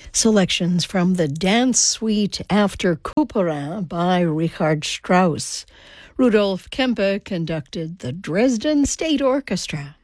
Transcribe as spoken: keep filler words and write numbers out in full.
Selections from the Dance Suite after Couperin by Richard Strauss. Rudolf Kempe conducted the Dresden State Orchestra.